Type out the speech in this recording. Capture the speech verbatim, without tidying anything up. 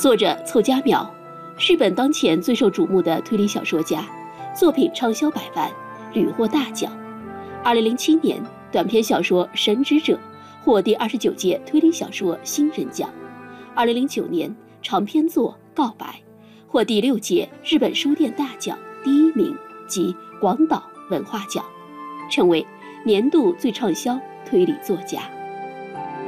作者凑佳苗，日本当前最受瞩目的推理小说家，作品畅销百万，屡获大奖。二零零七年，短篇小说《神职者》获第二十九届推理小说新人奖。二零零九年，长篇作《告白》获第六届日本书店大奖第一名及广岛文化奖，成为年度最畅销推理作家。